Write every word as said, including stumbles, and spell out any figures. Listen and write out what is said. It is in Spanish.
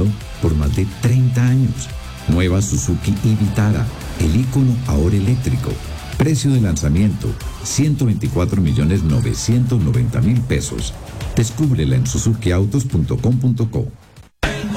por más de treinta años. Nueva Suzuki e Vitara, el ícono ahora eléctrico. Precio de lanzamiento, ciento veinticuatro millones novecientos noventa mil pesos. Descúbrela en suzuki autos punto com punto co.